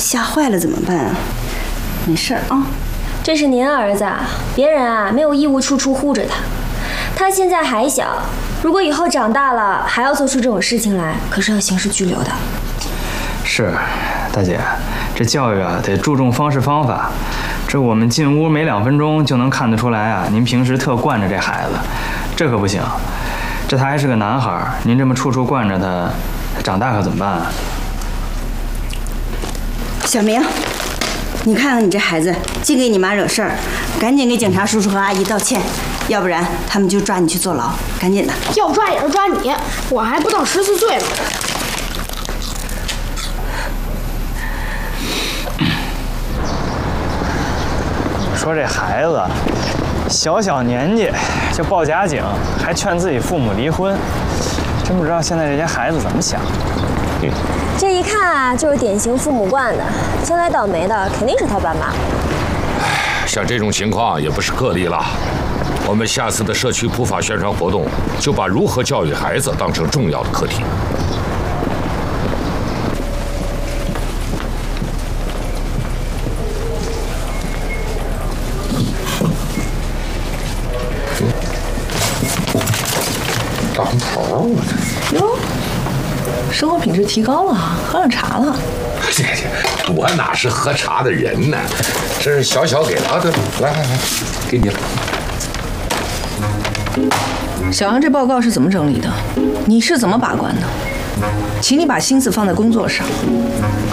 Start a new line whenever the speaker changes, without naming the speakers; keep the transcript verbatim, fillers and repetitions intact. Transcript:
吓坏了怎么办啊？没事儿啊。
这是您儿子，别人啊没有义务处处护着他。他现在还小，如果以后长大了还要做出这种事情来，可是要刑事拘留的。
是，大姐，这教育啊得注重方式方法。这我们进屋没两分钟就能看得出来啊，您平时特惯着这孩子，这可不行。这他还是个男孩，您这么处处惯着他，长大可怎么办啊？
小明，你看看你这孩子，净给你妈惹事儿，赶紧给警察叔叔和阿姨道歉，要不然他们就抓你去坐牢，赶紧的。
要抓也是抓你，我还不到十四岁呢。
你说这孩子小小年纪就报假警，还劝自己父母离婚，真不知道现在这些孩子怎么想。
嗯、这一看啊，就是典型父母惯的，将来倒霉的肯定是他爸妈。
像这种情况也不是个例了。我们下次的社区普法宣传活动，就把如何教育孩子当成重要的课题。
大红袍，我这
哟，生活品质提高了，喝上茶了。
这这，我哪是喝茶的人呢？这是小小给的啊，对，来来来，给你了。
小杨，这报告是怎么整理的？你是怎么把关的？请你把心思放在工作上。